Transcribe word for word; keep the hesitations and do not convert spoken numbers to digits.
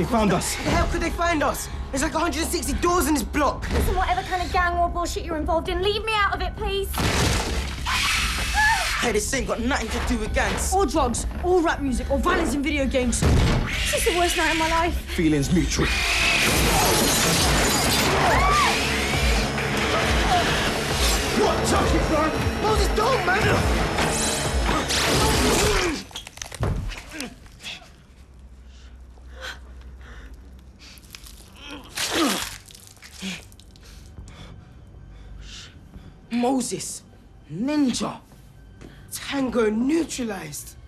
They found us. How the hell could they find us? There's like one hundred sixty doors in this block. Listen, whatever kind of gang war bullshit you're involved in, leave me out of it, please. Hey, this ain't got nothing to do with gangs. Or drugs, or rap music, or violence in video games. This is the worst night of my life. Feelings mutual. What? Chuck it, man! Moses, don't, man! Moses, Ninja, Tango neutralized.